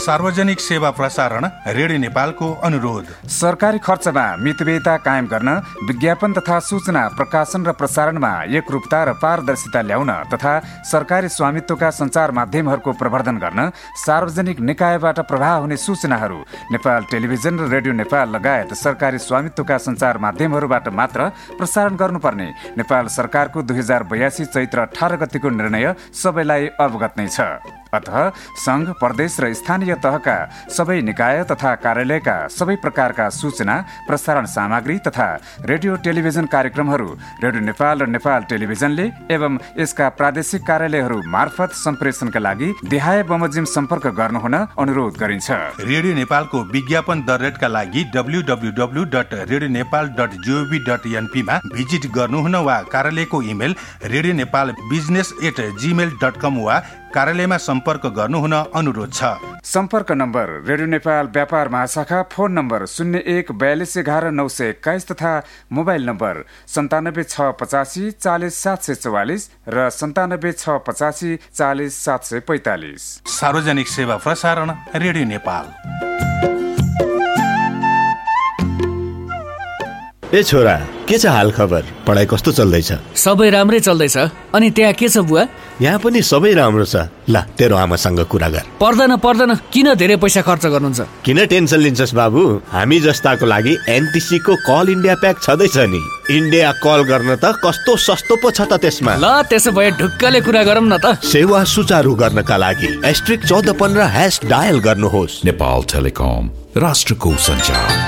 सार्वजनिक सेवा प्रसारण रेडियो नेपालको अनुरोध। सरकारी खर्चमा मितव्ययिता कायम गर्न, विज्ञापन तथा सूचना प्रकाशन र प्रसारणमा एकरूपता र पारदर्शिता ल्याउन तथा सरकारी स्वामित्वका सञ्चार माध्यमहरूको प्रवर्धन गर्न सार्वजनिक निकायबाट प्रवाह हुने सूचनाहरू नेपाल टेलिभिजन र रेडियो नेपाल लगायत सरकारी स्वामित्वका सञ्चार माध्यमहरूबाट मात्र प्रसारण गर्नुपर्ने नेपाल सरकारको 2082 चैत्र 18 गतिको निर्णय सबैलाई अवगत नै छ। अतः संघ, प्रदेश र स्थानीय तहका सबै निकाय तथा कार्यालयका सबै प्रकारका सूचना प्रसारण सामग्री तथा रेडियो टेलिभिजन कार्यक्रमहरू रेडियो नेपाल र नेपाल टेलिभिजनले एवं यसका प्रादेशिक कार्यालयहरू मार्फत सम्प्रेषणका लागि देहाय बमोजिम सम्पर्क गर्नुहुन अनुरोध गरिन्छ। रेडियो नेपालको विज्ञापन दररेटका लागि www.radionepal.gov.np मा भिजिट गर्नुहुन वा कार्यालयको इमेल radioNepalbusiness@gmail.com वा कार्यालयमा सम्पर्क गर्नुहुन अनुरोध छ। सम्पर्क नम्बर रेडियो नेपाल व्यापार महाशाखा, फोन नम्बर 0142119721 तथा मोबाइल नम्बर 9765 40 744 र 9765 40 745। सार्वजनिक सेवा प्रसारण रेडियो नेपाल। ए छोरा, के छ हाल खबर? पढाइ कस्तो चल्दैछ? सबै राम्रै चल्दैछ। अनि त्यहाँ के छ बुवा? यहाँ पनि सबै राम्रो छ। ल, तेरो आमासँग कुरा गर। पर्दैन, किन धेरै पैसा खर्च गर्नुहुन्छ? किन टेन्सन लिन्छस् बाबु? हामी जस्ताको लागि एनटिसी को कल इन्डिया प्याक छँदैछ नि। इन्डिया कल गर्न त कस्तो सस्तो पो छ त त्यसमा। ल, त्यसो भए ढुक्कले कुरा गरौँ न त। सेवा सुचारू गर्नका लागि *1415# डायल गर्नुहोस्। नेपाल टेलिकम, राष्ट्रको सञ्चार।